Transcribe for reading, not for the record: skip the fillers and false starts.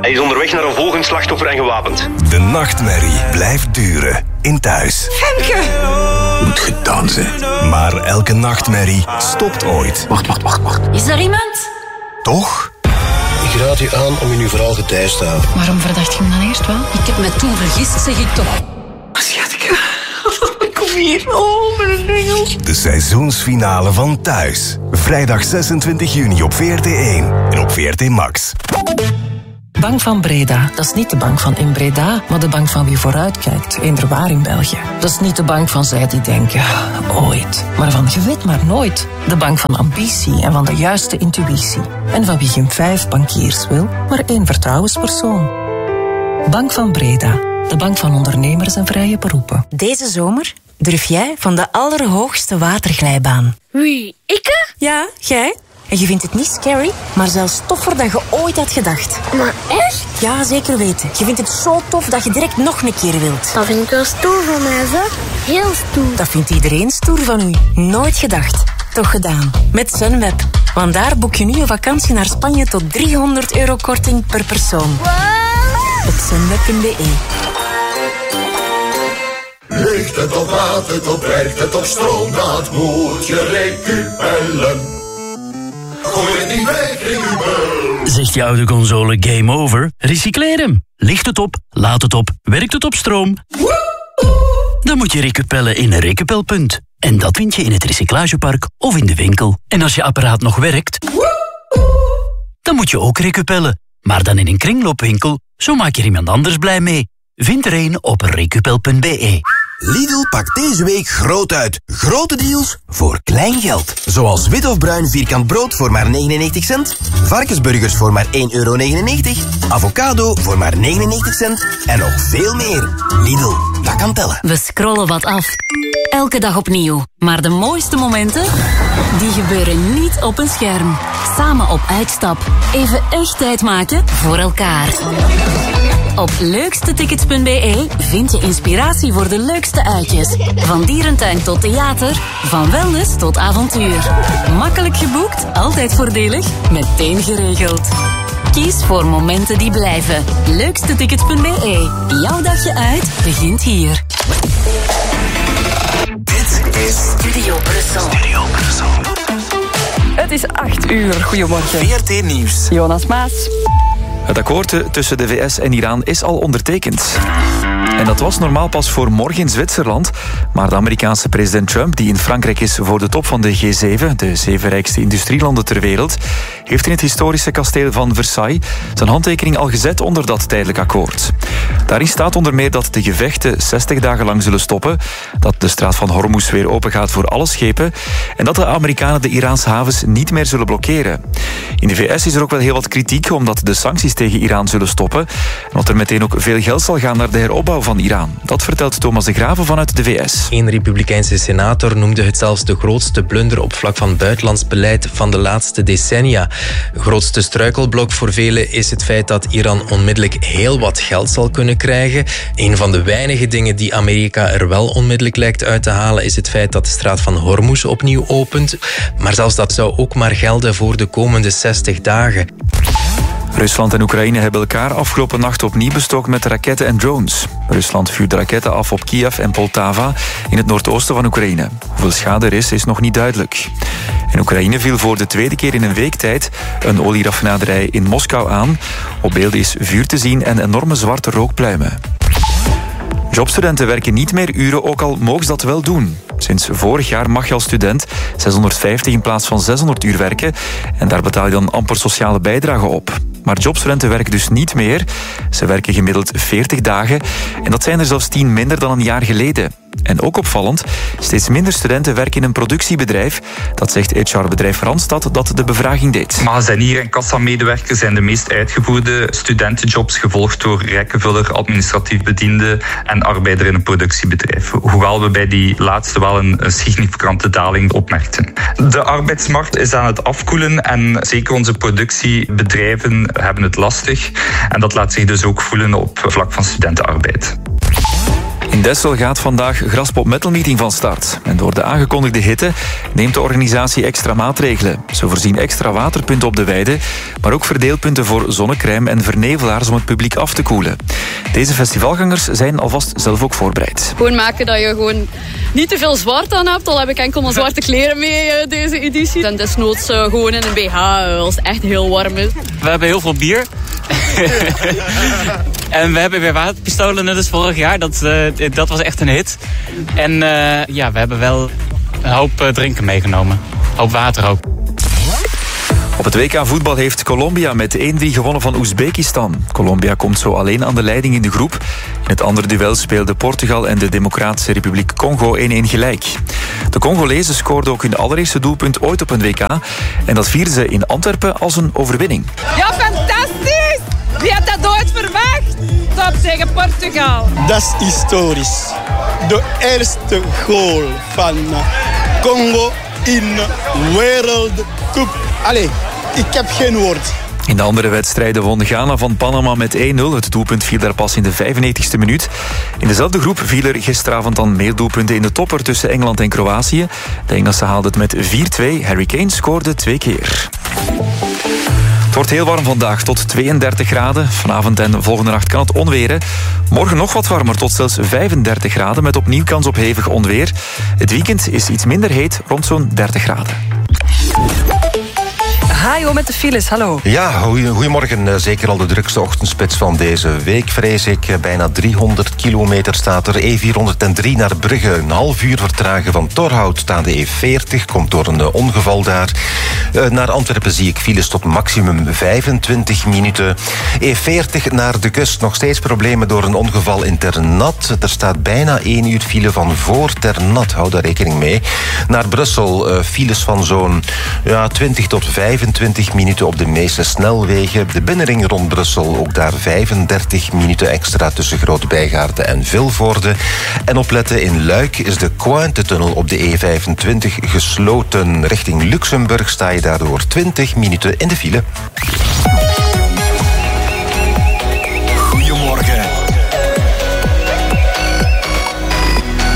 Hij is onderweg naar een volgend slachtoffer en gewapend. De nachtmerrie blijft duren in Thuis. Femke! Moet gedaan zijn. Maar elke nachtmerrie stopt ooit. Wacht. Is er iemand? Toch? Ik raad u aan om in uw verhaal getijst te houden. Waarom verdacht je hem dan eerst wel? Ik heb me toen vergist, zeg ik toch. Schatje, kom hier. Oh, mijn engel. De seizoensfinale van Thuis. Vrijdag 26 juni op VRT1 en op VRT Max. Bank van Breda, dat is niet de bank van in Breda, maar de bank van wie vooruitkijkt, eender waar in België. Dat is niet de bank van zij die denken, ooit, maar van je weet maar nooit. De bank van ambitie en van de juiste intuïtie. En van wie geen 5 bankiers wil, maar 1 vertrouwenspersoon. Bank van Breda, de bank van ondernemers en vrije beroepen. Deze zomer durf jij van de allerhoogste waterglijbaan. Wie, ikke? Ja, jij. En je vindt het niet scary, maar zelfs toffer dan je ooit had gedacht. Maar echt? Ja, zeker weten. Je vindt het zo tof dat je direct nog een keer wilt. Dat vind ik wel stoer van mij, zeg. Heel stoer. Dat vindt iedereen stoer van u. Nooit gedacht. Toch gedaan. Met Sunweb. Want daar boek je nu een vakantie naar Spanje tot €300 korting per persoon. Wow. Op sunweb.be. Ligt het op, waait het op, werkt het op stroom, dat moet je recupellen. Gooi het niet weg, recupel. Zegt je oude console game over? Recycleer hem. Ligt het op, laat het op, werkt het op stroom? Dan moet je recupellen in een recupelpunt. En dat vind je in het recyclagepark of in de winkel. En als je apparaat nog werkt, dan moet je ook recupellen. Maar dan in een kringloopwinkel, zo maak je iemand anders blij mee. Vind er een op recupel.be. Lidl pakt deze week groot uit. Grote deals voor klein geld. Zoals wit of bruin vierkant brood voor maar 99 cent. Varkensburgers voor maar €1,99. Avocado voor maar 99 cent. En nog veel meer. Lidl, dat kan tellen. We scrollen wat af. Elke dag opnieuw. Maar de mooiste momenten, die gebeuren niet op een scherm. Samen op uitstap. Even echt tijd maken voor elkaar. Op leukstetickets.be vind je inspiratie voor de leukste uitjes. Van dierentuin tot theater, van wellness tot avontuur. Makkelijk geboekt, altijd voordelig, meteen geregeld. Kies voor momenten die blijven. Leukstetickets.be. Jouw dagje uit begint hier. Dit is Studio Brussel. Het is 8 uur. Goedemorgen. VRT Nieuws. Jonas Maas. Het akkoord tussen de VS en Iran is al ondertekend. En dat was normaal pas voor morgen in Zwitserland. Maar de Amerikaanse president Trump, die in Frankrijk is voor de top van de G7... de 7 rijkste industrielanden ter wereld... heeft in het historische kasteel van Versailles zijn handtekening al gezet onder dat tijdelijk akkoord. Daarin staat onder meer dat de gevechten 60 dagen lang zullen stoppen... dat de straat van Hormuz weer open gaat voor alle schepen... en dat de Amerikanen de Iraanse havens niet meer zullen blokkeren. In de VS is er ook wel heel wat kritiek... omdat de sancties tegen Iran zullen stoppen... en dat er meteen ook veel geld zal gaan naar de heropbouw van Iran. Dat vertelt Thomas de Graven vanuit de VS. Een republikeinse senator noemde het zelfs de grootste blunder op vlak van buitenlands beleid van de laatste decennia. Grootste struikelblok voor velen is het feit dat Iran onmiddellijk heel wat geld zal kunnen krijgen. Een van de weinige dingen die Amerika er wel onmiddellijk lijkt uit te halen is het feit dat de straat van Hormuz opnieuw opent. Maar zelfs dat zou ook maar gelden voor de komende 60 dagen. Rusland en Oekraïne hebben elkaar afgelopen nacht opnieuw bestookt met raketten en drones. Rusland vuurt raketten af op Kiev en Poltava in het noordoosten van Oekraïne. Hoeveel schade er is nog niet duidelijk. En Oekraïne viel voor de tweede keer in een week tijd een olieraffinaderij in Moskou aan. Op beelden is vuur te zien en enorme zwarte rookpluimen. Jobstudenten werken niet meer uren, ook al mogen ze dat wel doen. Sinds vorig jaar mag je als student 650 in plaats van 600 uur werken. En daar betaal je dan amper sociale bijdrage op. Maar jobstudenten werken dus niet meer. Ze werken gemiddeld 40 dagen. En dat zijn er zelfs 10 minder dan een jaar geleden. En ook opvallend, steeds minder studenten werken in een productiebedrijf. Dat zegt HR-bedrijf Randstad dat de bevraging deed. Magazinier en kassamedewerker zijn de meest uitgevoerde studentenjobs, gevolgd door rekkenvuller, administratief bediende en arbeider in een productiebedrijf. Hoewel we bij die laatste wel een significante daling opmerkten. De arbeidsmarkt is aan het afkoelen en zeker onze productiebedrijven hebben het lastig. En dat laat zich dus ook voelen op vlak van studentenarbeid. In In Dessel gaat vandaag Graspop Metal Meeting van start. En door de aangekondigde hitte neemt de organisatie extra maatregelen. Ze voorzien extra waterpunten op de weide, maar ook verdeelpunten voor zonnecrème en vernevelaars om het publiek af te koelen. Deze festivalgangers zijn alvast zelf ook voorbereid. Gewoon maken dat je gewoon niet te veel zwart aan hebt. Al heb ik enkel mijn zwarte kleren mee deze editie. En desnoods gewoon in een BH als het echt heel warm is. We hebben heel veel bier. En we hebben weer waterpistolen net als vorig jaar. Dat was echt een hit. En we hebben wel een hoop drinken meegenomen. Een hoop water ook. Op het WK voetbal heeft Colombia met 1-3 gewonnen van Oezbekistan. Colombia komt zo alleen aan de leiding in de groep. In het andere duel speelden Portugal en de Democratische Republiek Congo 1-1 gelijk. De Congolezen scoorden ook hun allereerste doelpunt ooit op een WK. En dat vierden ze in Antwerpen als een overwinning. Ja, fantastisch! Wie had dat ooit verwacht? Top tegen Portugal. Dat is historisch. De eerste goal van Congo in World Cup. Allee, ik heb geen woord. In de andere wedstrijden won Ghana van Panama met 1-0. Het doelpunt viel daar pas in de 95e minuut. In dezelfde groep viel er gisteravond dan meer doelpunten in de topper tussen Engeland en Kroatië. De Engelsen haalden het met 4-2. Harry Kane scoorde 2 keer. Het wordt heel warm vandaag, tot 32 graden. Vanavond en volgende nacht kan het onweren. Morgen nog wat warmer, tot zelfs 35 graden... met opnieuw kans op hevig onweer. Het weekend is iets minder heet, rond zo'n 30 graden. Hajo met de files, hallo. Ja, goedemorgen. Zeker al de drukste ochtendspits van deze week, vrees ik. Bijna 300 kilometer staat er. E403 naar Brugge, een half uur vertragen van Torhout aan de E40. Komt door een ongeval daar. Naar Antwerpen zie ik files tot maximum 25 minuten. E40 naar de kust, nog steeds problemen door een ongeval in Ternat. Er staat bijna 1 uur file van voor Ternat, hou daar rekening mee. Naar Brussel, files van zo'n 20 tot 25 minuten op de meeste snelwegen. De binnenring rond Brussel, ook daar 35 minuten extra tussen Groot-Bijgaarde en Vilvoorde. En opletten, in Luik is de Cointe-tunnel op de E25 gesloten. Richting Luxemburg sta je daardoor 20 minuten in de file.